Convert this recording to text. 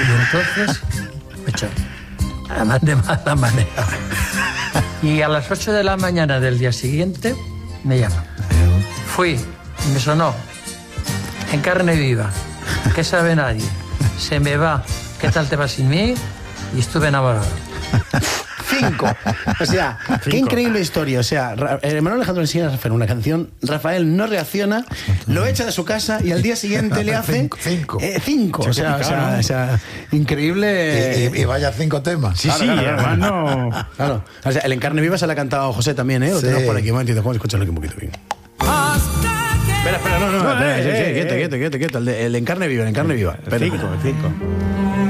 Y entonces me echó. Además de mala manera. Y a las 8 de la mañana del día siguiente me llama. Fui y me sonó. En carne viva. ¿Qué sabe nadie? Se me va. ¿Qué tal te va sin mí? Y estuve enamorado. 5. O sea, qué increíble historia. O sea, Manuel Alejandro le enseña a Rafael una canción, Rafael no reacciona, lo echa de su casa y al día siguiente le hace 5. O sea, increíble. Y vaya 5 temas. Sí, además no. Claro. O sea, el En carne viva se le ha cantado José también, ¿eh? Lo tenemos por aquí. Un momentito, vamos a escucharlo aquí un poquito. Espera, no. Quieto. El En carne viva, Espera. 5.